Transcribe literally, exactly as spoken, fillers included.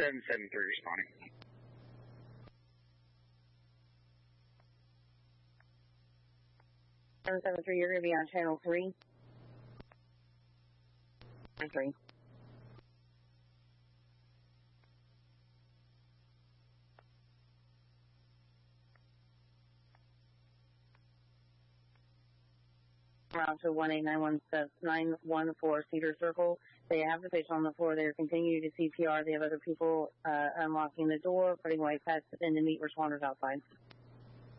seven seven three responding. seven seven three, you're going to be on channel three. three. Route to one eight nine one nine one four Cedar Circle. They have the patient on the floor. They're continuing to C P R. They have other people uh, unlocking the door, putting white pads in to meet responders outside.